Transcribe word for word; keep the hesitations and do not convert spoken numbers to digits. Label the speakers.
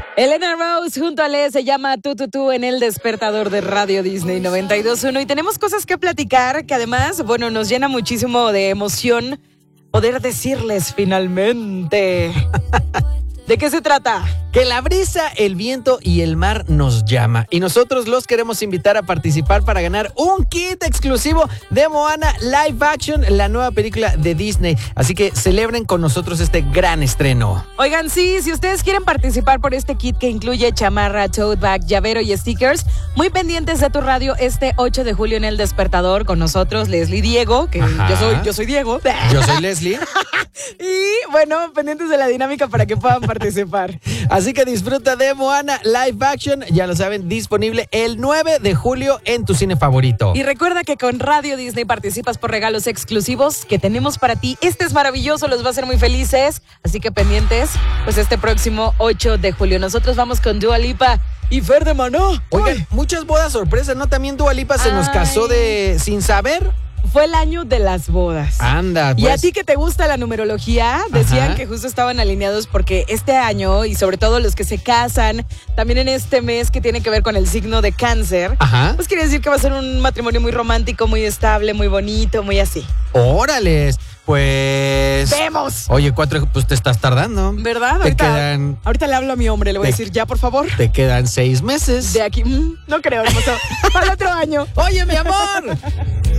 Speaker 1: Elena Rose junto a Le se llama Tú, Tú, Tú en el despertador de Radio Disney noventa y dos punto uno y tenemos cosas que platicar que además, bueno, nos llena muchísimo de emoción poder decirles finalmente. ¿De qué se trata?
Speaker 2: Que la brisa, el viento y el mar nos llama. Y nosotros los queremos invitar a participar para ganar un kit exclusivo de Moana Live Action, la nueva película de Disney. Así que celebren con nosotros este gran estreno.
Speaker 1: Oigan, sí, si ustedes quieren participar por este kit que incluye chamarra, tote bag, llavero y stickers, muy pendientes de tu radio este ocho de julio en El Despertador con nosotros, Leslie Diego, que yo soy, yo soy Diego.
Speaker 2: Yo soy Leslie.
Speaker 1: Y bueno, pendientes de la dinámica para que puedan participar.
Speaker 2: Así que disfruta de Moana Live Action, ya lo saben, disponible el nueve de julio en tu cine favorito.
Speaker 1: Y recuerda que con Radio Disney participas por regalos exclusivos que tenemos para ti. Este es maravilloso, los va a hacer muy felices, así que pendientes, pues este próximo ocho de julio. Nosotros vamos con Dua Lipa y Fer de Maná.
Speaker 2: Oigan, Ay. muchas bodas sorpresas, ¿no? También Dua Lipa se Ay. nos casó de sin saber.
Speaker 1: Fue el año de las bodas.
Speaker 2: Anda, pues.
Speaker 1: Y a ti que te gusta la numerología, decían Ajá. que justo estaban alineados porque este año, y sobre todo los que se casan, también en este mes que tiene que ver con el signo de Cáncer,
Speaker 2: Ajá.
Speaker 1: pues quiere decir que va a ser un matrimonio muy romántico, muy estable, muy bonito, muy así.
Speaker 2: ¡Órales! Pues...
Speaker 1: ¡Vemos!
Speaker 2: Oye, cuatro, pues te estás tardando.
Speaker 1: ¿Verdad?
Speaker 2: Te
Speaker 1: ahorita,
Speaker 2: quedan...
Speaker 1: Ahorita le hablo a mi hombre, le voy
Speaker 2: te,
Speaker 1: a decir, ya, por favor.
Speaker 2: Te quedan seis meses.
Speaker 1: De aquí, mmm, no creo, hermoso. Para el otro año.
Speaker 2: ¡Oye, mi amor!